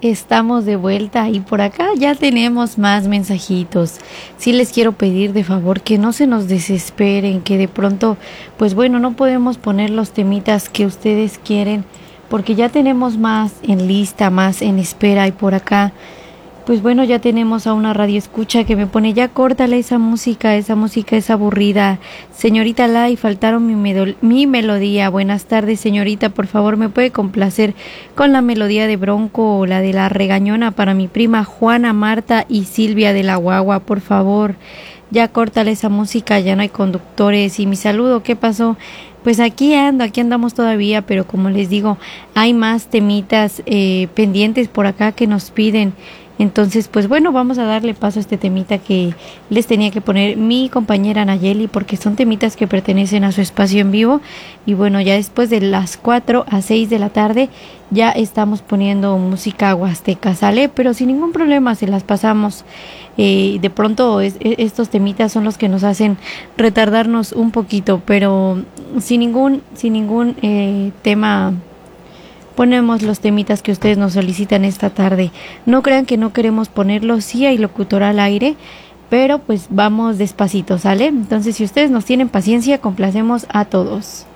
Estamos de vuelta y por acá ya tenemos más mensajitos. Sí les quiero pedir de favor que no se nos desesperen, que de pronto, pues bueno, no podemos poner los temitas que ustedes quieren, porque ya tenemos más en lista, más en espera y por acá. Pues bueno, ya tenemos a una radio escucha que me pone, ya córtale esa música es aburrida. Señorita Lai, faltaron mi melodía. Buenas tardes, señorita, por favor, ¿me puede complacer con la melodía de Bronco o la de La Regañona para mi prima Juana, Marta y Silvia de la Guagua, por favor? Ya córtale esa música, ya no hay conductores. Y mi saludo, ¿qué pasó? Pues aquí andamos todavía, pero como les digo, hay más temitas pendientes por acá que nos piden. Entonces, pues bueno, vamos a darle paso a este temita que les tenía que poner mi compañera Nayeli, porque son temitas que pertenecen a su espacio en vivo. Y bueno, ya después de las 4 a 6 de la tarde ya estamos poniendo música huasteca, ¿sale? Pero sin ningún problema se las pasamos. De pronto estos temitas son los que nos hacen retardarnos un poquito, pero sin ningún tema. Ponemos los temitas que ustedes nos solicitan esta tarde. No crean que no queremos ponerlos, sí hay locutor al aire, pero pues vamos despacito, ¿sale? Entonces, si ustedes nos tienen paciencia, complacemos a todos.